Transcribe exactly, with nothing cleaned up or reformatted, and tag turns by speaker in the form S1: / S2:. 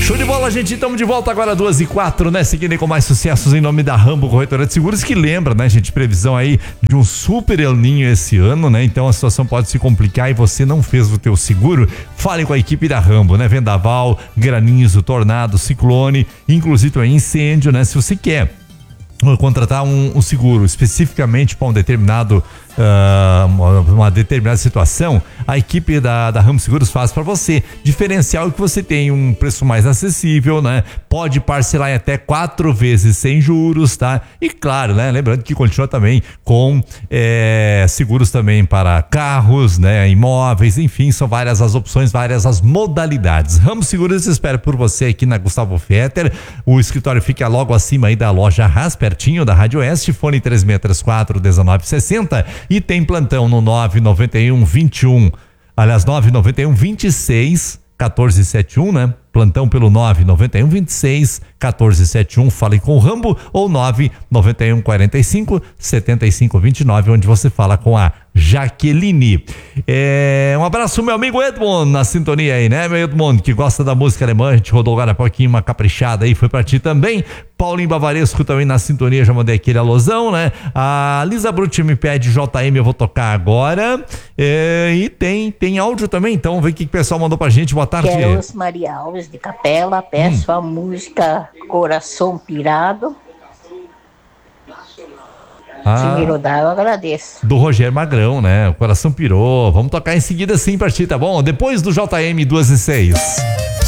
S1: Show de bola, gente. Estamos de volta agora, duas e quatro, né? Seguindo com mais sucessos em nome da Rambo Corretora de Seguros, que lembra, né, gente? Previsão aí de um super El Ninho esse ano, né? Então a situação pode se complicar e você não fez o teu seguro. Fale com a equipe da Rambo, né? Vendaval, granizo, tornado, ciclone, inclusive também incêndio, né? Se você quer contratar um, um seguro especificamente para um determinado uh, uma, uma determinada situação, a equipe da, da Ramos Seguros faz para você. Diferencial é que você tem um preço mais acessível, né? Pode parcelar em até quatro vezes sem juros, tá? E claro, né? Lembrando que continua também com é, seguros também para carros, né? Imóveis, enfim, são várias as opções, várias as modalidades. Ramos Seguros espera por você aqui na Gustavo Fetter. O escritório fica logo acima aí da loja Haas, pertinho da Rádio Oeste, fone três seis três quatro, um nove seis zero e tem plantão no nove nove um, vinte e um, aliás, nove nove um, vinte e seis, quatorze setenta e um, né? Plantão pelo nove nove um, vinte e seis, quatorze setenta e um, fale com o Rambo, ou nove nove um, quarenta e cinco, setenta e cinco, vinte e nove, onde você fala com a Jaqueline. É, um abraço, meu amigo Edmond, na sintonia aí, né, meu Edmond, que gosta da música alemã. A gente rodou agora um pouquinho, uma caprichada aí, foi pra ti também. Paulinho Bavaresco também na sintonia, já mandei aquele alusão, né? A Lisa Brutti me pede J M, eu vou tocar agora. É, e tem, tem áudio também, então vamos ver o que o pessoal mandou pra gente. Boa tarde.
S2: Queros Maria Alves de Capela, peço hum. a música Coração Pirado.
S1: Ah,
S2: se me rodar, eu agradeço.
S1: Do Rogério Magrão, né? O coração pirou. Vamos tocar em seguida sim pra ti, tá bom? Depois do J M duas e seis.